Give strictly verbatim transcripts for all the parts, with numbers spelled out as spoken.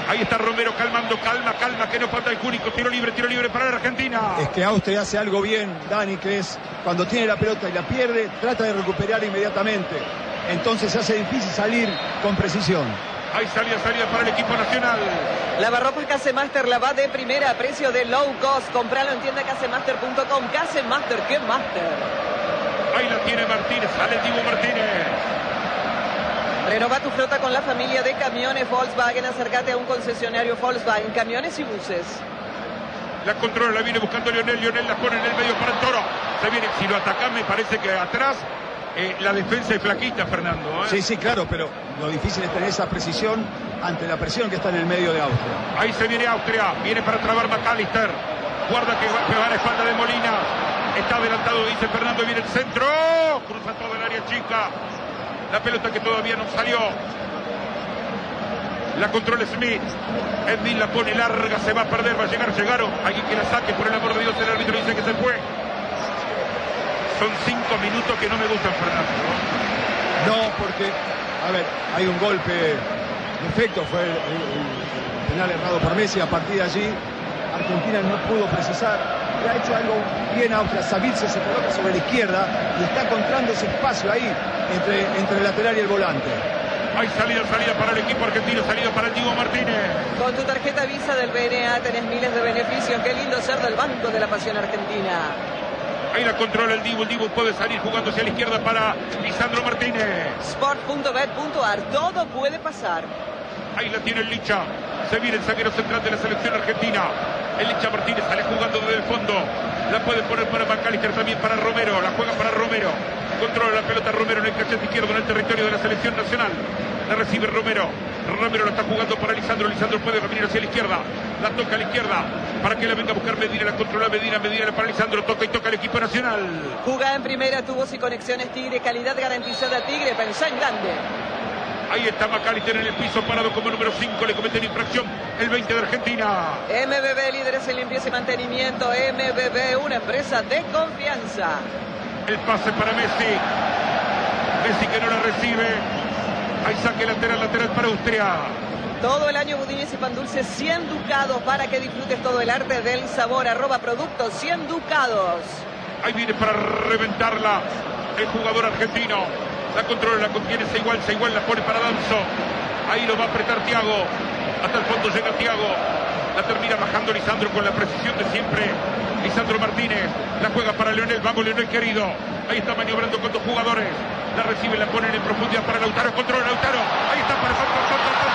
Ahí está Romero calmando, calma, calma, que no falta el cúnico. Tiro libre, tiro libre para la Argentina. Es que Austria hace algo bien, Dani, que es cuando tiene la pelota y la pierde, trata de recuperar inmediatamente. Entonces hace difícil salir con precisión. Hay salida, salida para el equipo nacional. Lavarropas Casemaster la va de primera a precio de low cost. Compralo en tienda casemaster punto com. Casemaster, ¿qué master? Ahí la tiene Martínez, sale Diego Martínez. Renova tu flota con la familia de camiones Volkswagen. Acércate a un concesionario Volkswagen, camiones y buses. La controla, la viene buscando Lionel. Lionel la pone en el medio para el Toro. Se viene, si lo ataca me parece que atrás eh, la defensa es flaquita, Fernando. ¿eh? Sí, sí, claro, pero lo difícil es tener esa precisión ante la presión que está en el medio de Austria. Ahí se viene Austria, viene para trabar McAllister. Guarda que va a pegar la espalda de Molina. Está adelantado, dice Fernando, viene el centro. Cruza todo el área chica. La pelota que todavía no salió. La controla Smith. Smith la pone larga, se va a perder, va a llegar, llegaron. Alguien que la saque, por el amor de Dios, el árbitro dice que se fue. Son cinco minutos que no me gustan, Fernando. No, porque, a ver, hay un golpe de efecto, fue el, el, el penal errado por Messi. A partir de allí, Argentina no pudo precisar. Le ha hecho algo bien Austria. Savitze se coloca sobre la izquierda y está encontrando ese espacio ahí entre, entre el lateral y el volante. Hay salida, salida para el equipo argentino, salida para el Diego Martínez. Con tu tarjeta Visa del B N A tenés miles de beneficios. Qué lindo ser del Banco de la Pasión Argentina. Ahí la controla el Dibu. El Dibu puede salir jugando hacia la izquierda para Lisandro Martínez. sport punto bet punto ar. Todo puede pasar. Ahí la tiene el Licha. Se viene el zaguero central de la selección argentina. El Licha Martínez sale jugando desde el fondo. La puede poner para McAllister, también para Romero. La juega para Romero. Controla la pelota Romero en el cachete izquierdo en el territorio de la selección nacional. La recibe Romero. Romero la está jugando para Lisandro. Lisandro puede venir hacia la izquierda. La toca a la izquierda para que la venga a buscar Medina. La controla Medina. Medina para Lisandro. Toca y toca el equipo nacional. Jugá en primera, tubos y conexiones Tigre. Calidad garantizada Tigre. Pensá en grande. Ahí está McAllister en el piso, parado como número cinco. Le cometen infracción el veinte de Argentina. M B B, líderes en limpieza y mantenimiento. M B B, una empresa de confianza. El pase para Messi. Messi que no la recibe. Ahí saque lateral, lateral para Austria. Todo el año budines y pan dulce, cien ducados para que disfrutes todo el arte del sabor. Arroba productos, cien ducados. Ahí viene para reventarla el jugador argentino. La controla, la contiene, se igual, se igual, la pone para Danzo. Ahí lo va a apretar Thiago. Hasta el fondo llega Thiago. La termina bajando Lisandro con la precisión de siempre. Lisandro Martínez. La juega para Lionel. Vamos, Lionel querido. Ahí está maniobrando con dos jugadores. La recibe, la ponen en profundidad para Lautaro. Controla Lautaro. Ahí está para Foto, Foto, Foto.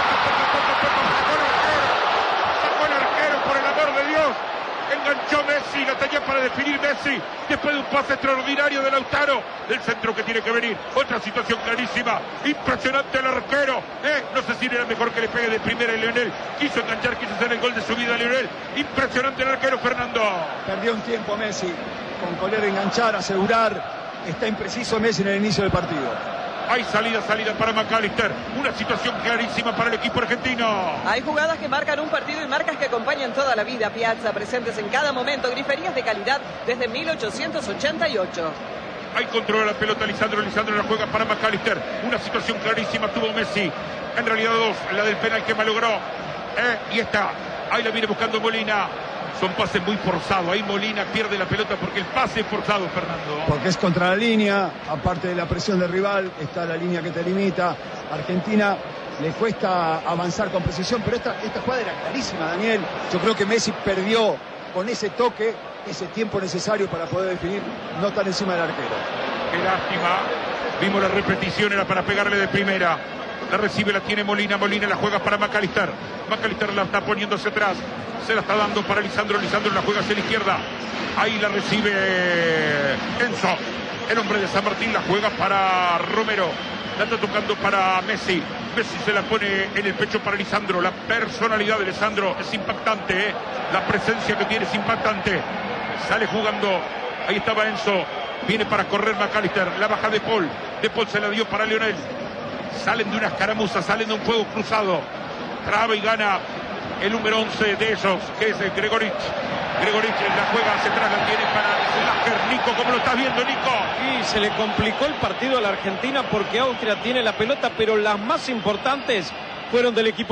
Sacó el arquero, por el amor de Dios. Enganchó Messi, la tenía para definir Messi. Después de un pase extraordinario de Lautaro. Del centro que tiene que venir. Otra situación clarísima. Impresionante el arquero. ¿eh? No sé si era mejor que le pegue de primera a Lionel. Quiso enganchar, quiso hacer el gol de su vida Lionel. Impresionante el arquero, Fernando. Perdió un tiempo Messi con querer enganchar, asegurar. Está impreciso Messi en el inicio del partido. Hay salida, salida para McAllister. Una situación clarísima para el equipo argentino. Hay jugadas que marcan un partido y marcas que acompañan toda la vida. Piazza, presentes en cada momento. Griferías de calidad desde mil ochocientos ochenta y ocho. Ahí controla la pelota Lisandro. Lisandro la juega para McAllister. Una situación clarísima tuvo Messi. En realidad dos. La del penal que malogró. ¿Eh? Y está. Ahí la viene buscando Molina. Son pases muy forzados. Ahí Molina pierde la pelota porque el pase es forzado, Fernando. Porque es contra la línea, aparte de la presión del rival, está la línea que te limita. Argentina le cuesta avanzar con precisión, pero esta, esta jugada era clarísima, Daniel. Yo creo que Messi perdió con ese toque, ese tiempo necesario para poder definir, no tan encima del arquero. Qué lástima. Vimos la repetición, era para pegarle de primera. La recibe, la tiene Molina. Molina la juega para McAllister. McAllister la está poniendo hacia atrás. Se la está dando para Lisandro. Lisandro la juega hacia la izquierda. Ahí la recibe Enzo. El hombre de San Martín la juega para Romero. La está tocando para Messi. Messi se la pone en el pecho para Lisandro. La personalidad de Lisandro es impactante, ¿eh? La presencia que tiene es impactante. Sale jugando. Ahí estaba Enzo. Viene para correr McAllister. La baja de Paul. De Paul se la dio para Lionel. Salen de una escaramuza, salen de un juego cruzado. Traba y gana el número once de ellos, que es el Gregoric. Gregoric la juega hacia atrás, la tiene para Slager. Nico, ¿cómo lo estás viendo, Nico? Y se le complicó el partido a la Argentina porque Austria tiene la pelota, pero las más importantes fueron del equipo